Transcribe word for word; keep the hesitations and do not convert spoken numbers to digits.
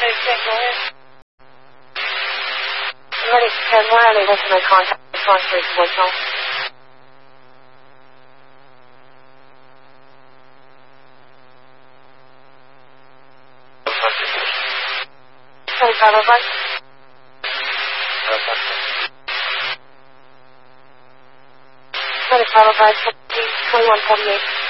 Okay, go ahead. Somebody said, why are they listening to my contact response to his voicemail? Sorry, Bravo Bus. Sorry, Bravo Bus, twenty-one forty-eight.